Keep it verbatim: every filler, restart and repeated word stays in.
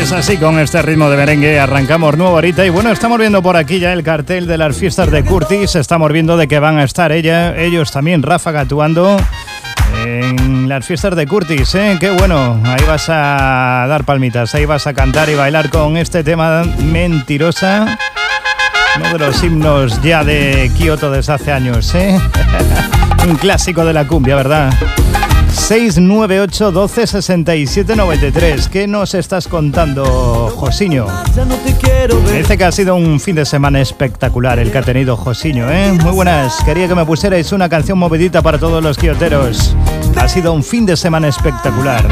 Pues así, con este ritmo de merengue arrancamos nueva horita. Y bueno, estamos viendo por aquí ya el cartel de las fiestas de Curtis. Estamos viendo de que van a estar ella, ellos también, Ráfaga, actuando en las fiestas de Curtis, ¿eh? Qué bueno, ahí vas a dar palmitas, ahí vas a cantar y bailar con este tema Mentirosa, uno de los himnos ya de Kioto desde hace años, ¿eh? Un clásico de la cumbia, ¿verdad? seis nueve ocho, doce, sesenta y siete, noventa y tres. ¿Qué nos estás contando, Josiño? Dice que ha sido un fin de semana espectacular el que ha tenido Josiño, ¿eh? Muy buenas. Quería que me pusierais una canción movidita para todos los quioteros. Ha sido un fin de semana espectacular.